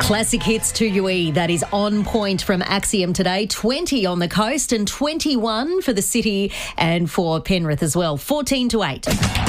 Classic hits to UE, that is on point from Axiom today. 20 on the coast and 21 for the city and for Penrith as well. 14 to 8.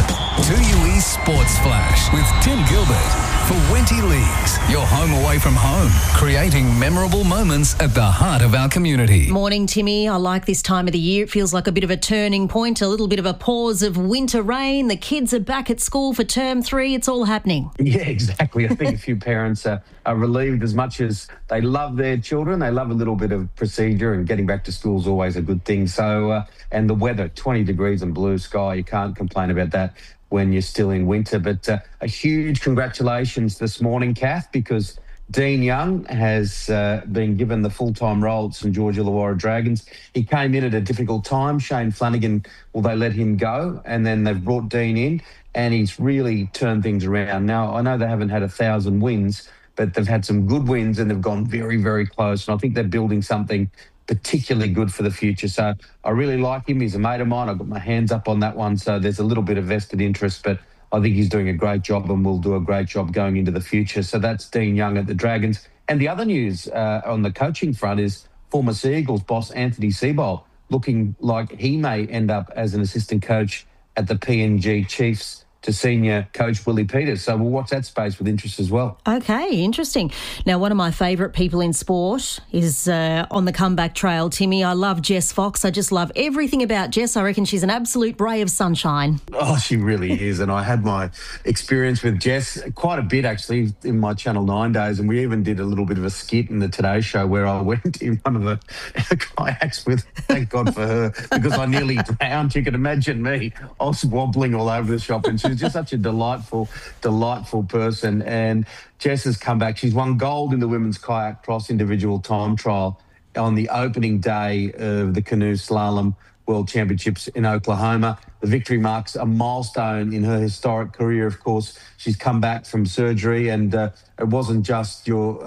2UE Sports Flash with Tim Gilbert for Wenty Leagues, your home away from home, creating memorable moments at the heart of our community. Morning, Timmy. I like this time of the year. It feels like a bit of a turning point, a little bit of a pause of winter rain. The kids are back at school for term 3. It's all happening. Yeah, exactly. I think a few parents are relieved. As much as they love their children, they love a little bit of procedure, and getting back to school is always a good thing. So, and the weather, 20 degrees and blue sky, you can't complain about that when you're still in winter. But a huge congratulations this morning, Kath, because Dean Young has been given the full-time role at St George Illawarra Dragons. He came in at a difficult time. Shane Flanagan, well, they let him go, and then they've brought Dean in, and he's really turned things around. Now, I know they haven't had 1,000 wins, but they've had some good wins, and they've gone very, very close. And I think they're building something particularly good for the future. So I really like him. He's a mate of mine. I've got my hands up on that one. So there's a little bit of vested interest, but I think he's doing a great job and will do a great job going into the future. So that's Dean Young at the Dragons. And the other news on the coaching front is former Sea Eagles boss Anthony Seibold looking like he may end up as an assistant coach at the PNG Chiefs to senior coach Willie Peters. So we'll watch that space with interest as well. Okay, interesting. Now, one of my favourite people in sport is on the comeback trail, Timmy. I love Jess Fox. I just love everything about Jess. I reckon she's an absolute ray of sunshine. Oh, she really is. And I had my experience with Jess quite a bit, actually, in my Channel 9 days. And we even did a little bit of a skit in the Today Show where I went in one of the kayaks with, thank God for her, because I nearly drowned. You can imagine me. I was wobbling all over the shop, and she was just such a delightful person. And Jess has come back. She's won gold in the women's kayak cross individual time trial on the opening day of the canoe slalom World Championships in Oklahoma. The victory marks a milestone in her historic career. Of course, she's come back from surgery, and it wasn't just your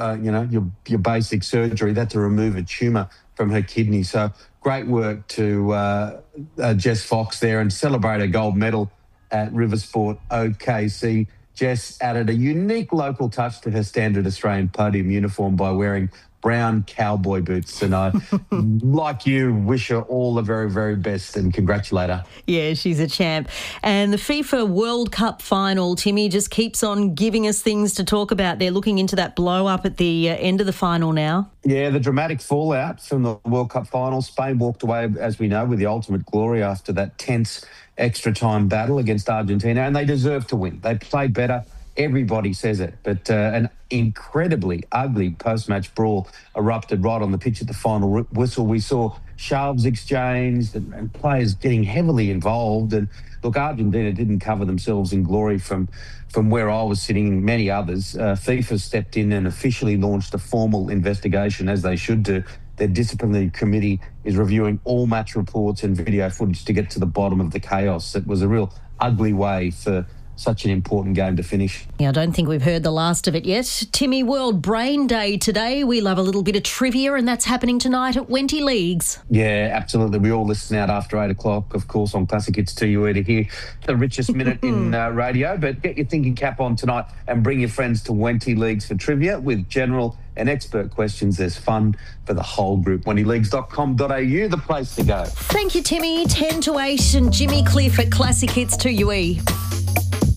basic surgery. They had to remove a tumour from her kidney. So great work to Jess Fox there, and celebrate a gold medal at Riversport OKC. Jess added a unique local touch to her standard Australian podium uniform by wearing brown cowboy boots. And I, like you, wish her all the very, very best and congratulate her. Yeah, she's a champ. And the FIFA World Cup final, Timmy, just keeps on giving us things to talk about. They're looking into that blow-up at the end of the final now. Yeah, the dramatic fallout from the World Cup final. Spain walked away, as we know, with the ultimate glory after that tense extra-time battle against Argentina, and they deserve to win. They played better. Everybody says it. But an incredibly ugly post-match brawl erupted right on the pitch at the final whistle. We saw shoves exchanged and players getting heavily involved. And look, Argentina didn't cover themselves in glory from where I was sitting, many others. FIFA stepped in and officially launched a formal investigation, as they should do. Their disciplinary committee is reviewing all match reports and video footage to get to the bottom of the chaos. It was a real ugly way for such an important game to finish. Yeah, I don't think we've heard the last of it yet. Timmy, World Brain Day today. We love a little bit of trivia, and that's happening tonight at Wenty Leagues. Yeah, absolutely. We all listen out after 8 o'clock, of course, on Classic Hits 2UE to hear the richest minute in radio. But get your thinking cap on tonight and bring your friends to Wenty Leagues for trivia with general and expert questions. There's fun for the whole group. wentyleagues.com.au, the place to go. Thank you, Timmy. 10 to 8 and Jimmy Cliff at Classic Hits 2UE.